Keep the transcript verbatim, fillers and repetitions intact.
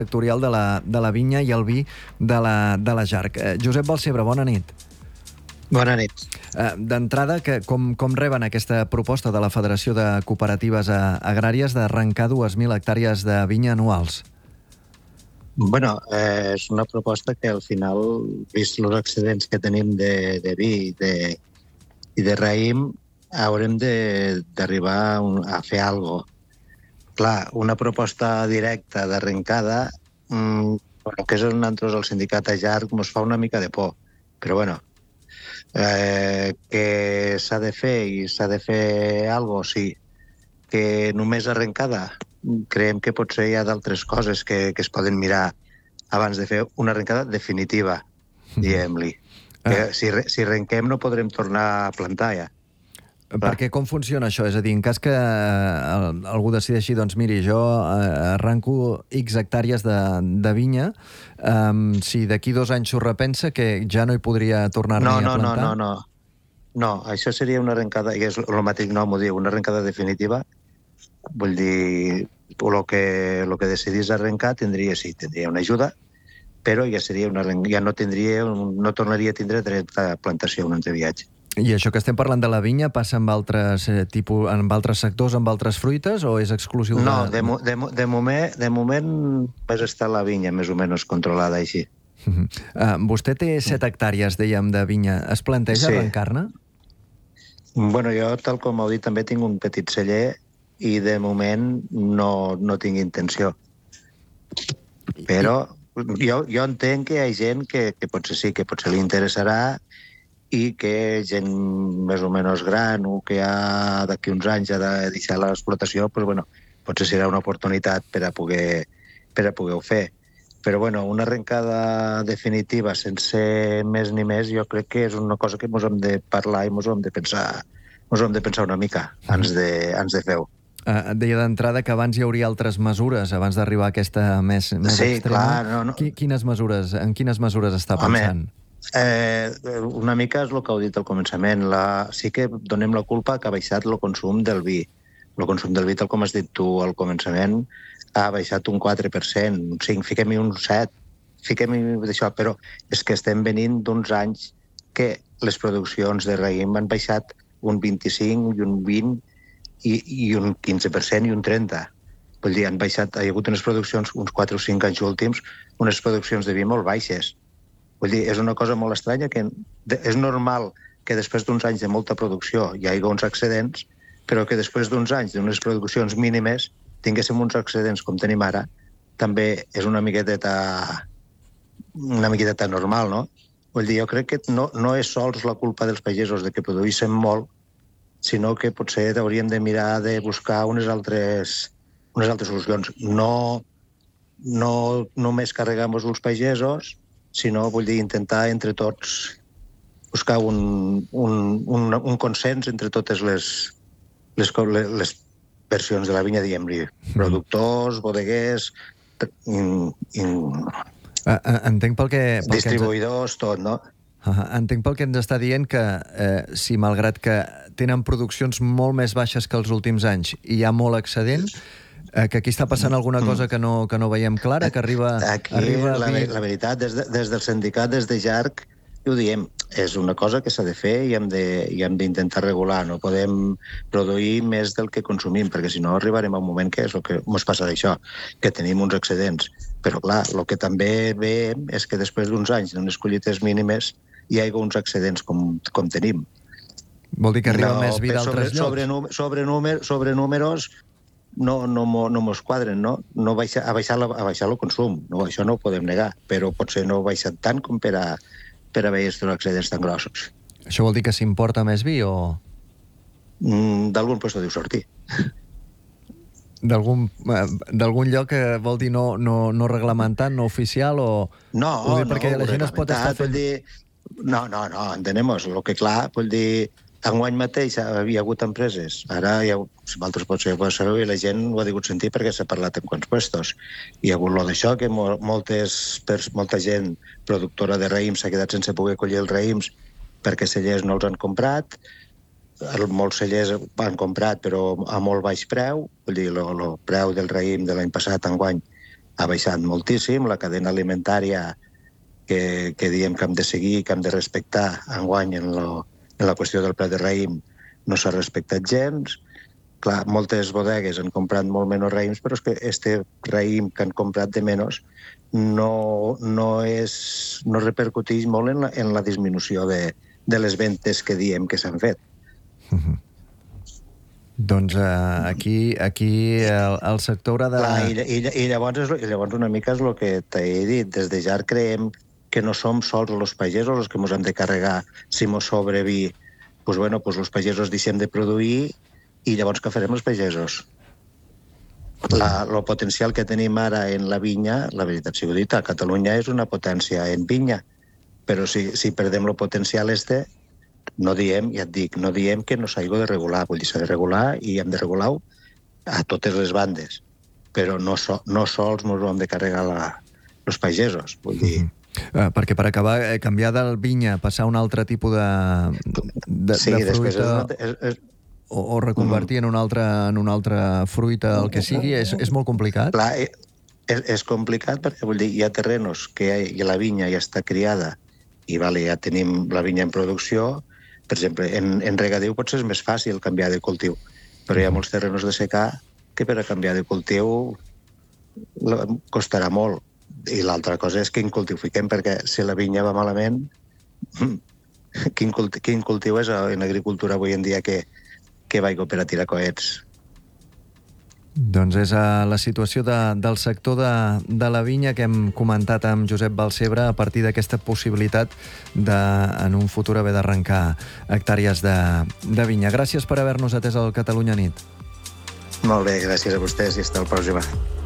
sectorial de la, de la vinya i el vi de la, de la Jarc. Eh, Josep Balcebre, bona nit. Bona nit. Eh, D'entrada, que, com, com reben aquesta proposta de la Federació de Cooperatives Agràries d'arrencar dues mil hectàrees de vinya anuals? Bueno, eh, és una proposta que al final, vist els excedents que tenim de, de vi i de, i de raïm, haurem d'arribar a fer alguna cosa. Clar, una proposta directa d'arrencada, mmm, el que és nosaltres el sindicat a Jarc, ens fa una mica de por. Però bueno, eh, que s'ha de fer i s'ha de fer alguna cosa, sí. Que només arrencada, creiem que potser hi ha d'altres coses que, que es poden mirar abans de fer una arrencada definitiva, diguem-li. Que si, si arrenquem no podrem tornar a plantar ja. Perquè com funciona això? És a dir, en cas que eh, algú decideixi, doncs miri, jo eh, arranco X hectàrees de, de vinya, eh, si d'aquí dos anys s'ho repensa, que ja no hi podria tornar-n'hi no, a no, plantar? No, no, no. No, això seria una arrencada, i és el mateix nom ho diu, una arrencada definitiva. Vull dir, el que, el que decidís arrencar tindria, sí, tindria una ajuda, però ja seria una, ja no tindria, no tornaria a tindre dret a plantació un entreviatge. I això que estem parlant de la vinya passa amb altres, eh, tipus, amb altres sectors, amb altres fruites, o és exclusiu de... No, de, de, de, moment, de moment només està la vinya més o menys controlada així. Uh -huh. uh, vostè té set hectàrees, dèiem, de vinya. Es planteja sí. arrencar-ne? Bueno, jo, tal com heu dit, també tinc un petit celler i de moment no, no tinc intenció. Però jo, jo entenc que hi ha gent que, que potser sí, que potser li interessarà i que gent més o menys gran o que ja d'aquí uns anys ha de deixar l'explotació, pues, bueno, potser serà una oportunitat per a poder per a poder-ho fer. Però bueno, una arrencada definitiva sense més ni més, jo crec que és una cosa que ens hem de parlar i ens hem de pensar, ens hem de pensar una mica abans de, abans de fer-ho. Uh, deia d'entrada que abans hi hauria altres mesures abans d'arribar a aquesta més, més sí, extrema. Clar, no, no. Quines mesures, en quines mesures està pensant? Home, Eh, una mica és el que heu dit al començament. La, sí que donem la culpa que ha baixat el consum del vi. El consum del vi, tal com has dit tu al començament, ha baixat un quatre per cent, un cinc, fiquem-hi un set, fiquem-hi d'això, però és que estem venint d'uns anys que les produccions de raïm han baixat un vint-i-cinc i un vint i, i un quinze per cent i un trenta. Vull dir, han baixat, hi ha hagut unes produccions, uns quatre o cinc anys últims, unes produccions de vi molt baixes. Vull dir, és una cosa molt estranya que és normal que després d'uns anys de molta producció hi hagi uns excedents, però que després d'uns anys d'unes produccions mínimes tinguéssim uns excedents com tenim ara, també és una miqueteta una miqueteta normal, no? Vull dir, jo crec que no, no és sols la culpa dels pagesos de que produïssin molt, sinó que potser hauríem de mirar de buscar unes altres, unes altres solucions. No, no només carregar-nos els pagesos, sinó, vull dir, intentar entre tots buscar un, un, un, un consens entre totes les, les, les versions de la vinya, diguem-li, productors, bodeguers, in, in, uh, entenc pel que... Pel distribuïdors, que ens... tot, no? Uh, entenc pel que ens està dient que eh, si malgrat que tenen produccions molt més baixes que els últims anys i hi ha molt excedent, Eh, que aquí està passant alguna cosa que no, que no veiem clara, que arriba... Aquí, arriba la, la veritat, des, de, des del sindicat, des de Jarc, ho diem, és una cosa que s'ha de fer i hem d'intentar regular. No podem produir més del que consumim, perquè si no arribarem a un moment que és el que ens passa d'això, que tenim uns excedents. Però clar, el que també veiem és que després d'uns anys d'unes collites mínimes hi ha uns excedents com, com tenim. Vol dir que arriba no, més vi d'altres llocs? Sobre, sobre, númer, sobre números... no, no, no mos quadren, no? No baixa, a, baixar la, a baixar el consum, no, això no ho podem negar, però potser no baixa tant com per a, per a veure els excedents tan grossos. Això vol dir que s'importa més vi o...? Mm, d'algun lloc deu sortir. D'algun lloc que vol dir no, no, no reglamentat, no oficial o... No, o dir, no, perquè la gent es pot estar fent... Dir... No, no, no, entenem-nos. El que clar, vol dir... Enguany mateix havia hagut empreses, ara hi ha, si vosaltres potser ho sabeu, i la gent ho ha digut sentir perquè s'ha parlat en quants puestos. Hi ha hagut lo d'això, que moltes, molta gent productora de raïms s'ha quedat sense poder collir els raïms perquè cellers no els han comprat, molts cellers han comprat però a molt baix preu, vull dir, el preu del raïm de l'any passat enguany ha baixat moltíssim, la cadena alimentària que, que diem que hem de seguir, que hem de respectar enguany en, lo, en la qüestió del plat de raïm no s'ha respectat gens. Clar, moltes bodegues han comprat molt menys raïms, però és que este raïm que han comprat de menys no, no, és, no repercuteix molt en la, en la disminució de, de les ventes que diem que s'han fet. Uh-huh. Doncs uh, aquí, aquí el, el sector haurà de... Clar, i, i, i, llavors és, i llavors una mica és el que t'he dit. Des de ja creiem que no som sols els pagesos els que ens hem de carregar si mos sobrevi. Pues bueno, pues els pagesos deixem de produir i llavors què farem els pagesos? La, el potencial que tenim ara en la vinya, la veritat sigui dita, Catalunya és una potència en vinya, però si, si perdem el potencial este, no diem, ja et dic, no diem que no s'hagi de regular, vull dir, s'ha de regular i hem de regular a totes les bandes, però no, so, no sols ens ho hem de carregar la, els pagesos, vull dir... Mm-hmm. Uh, perquè per acabar, eh, canviar del vinya, passar a un altre tipus de, de, sí, de fruita... És una, és, és, o, o reconvertir mm. en una altra, en una altra fruita, el que sigui, és, és molt complicat? Clar, és, és complicat perquè vull dir, hi ha terrenos que hi ha, la vinya ja està criada i vale, ja tenim la vinya en producció. Per exemple, en, en regadiu potser és més fàcil canviar de cultiu, però hi ha molts terrenos de secà que per a canviar de cultiu costarà molt. I l'altra cosa és quin cultiu fiquem, perquè si la vinya va malament, quin cultiu, quin cultiu és en agricultura avui en dia que, que vagi per a tirar coets? Doncs és a la situació de, del sector de, de la vinya que hem comentat amb Josep Balcebre a partir d'aquesta possibilitat de, en un futur, haver d'arrencar hectàrees de, de vinya. Gràcies per haver-nos atès al Catalunya Nit. Molt bé, gràcies a vostès i fins la pròxima.